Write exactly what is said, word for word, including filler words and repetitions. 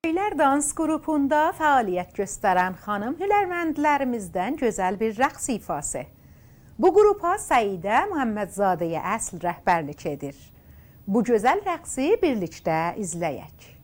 Beylər dans qrupunda fəaliyyət göstərən xanım hünərməndlərimizdən gözəl bir rəqs ifası. Bu qrupa Səidə Muhammedzadəyə əsl rəhbərlik edir. Bu gözəl rəqsi birlikdə izləyək.